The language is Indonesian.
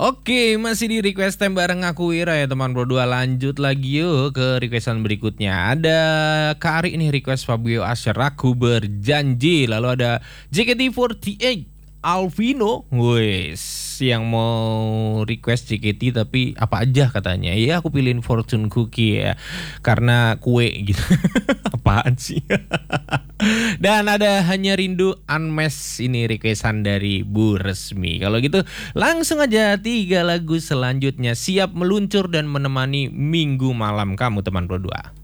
Oke, masih di request time bareng aku Ira ya teman berdua. Lanjut lagi yuk ke requestan berikutnya. Ada Kak Ari nih request Fabio Asher, aku berjanji. Lalu ada JKT48 Alvino, wes yang mau request JKT tapi apa aja katanya. Ya aku pilihin Fortune Cookie ya, karena kue gitu. Apaan sih? Dan ada Hanya Rindu Unmesh, ini requestan dari Bu Resmi. Kalau gitu langsung aja 3 lagu selanjutnya siap meluncur dan menemani minggu malam kamu teman berdua.